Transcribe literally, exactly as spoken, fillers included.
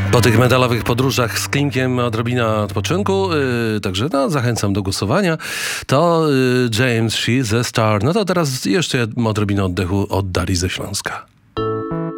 Po tych medalowych podróżach z Klimkiem odrobina odpoczynku, yy, także no, zachęcam do głosowania. To yy, James She, The Star. No to teraz jeszcze odrobinę oddechu od Darii ze Śląska.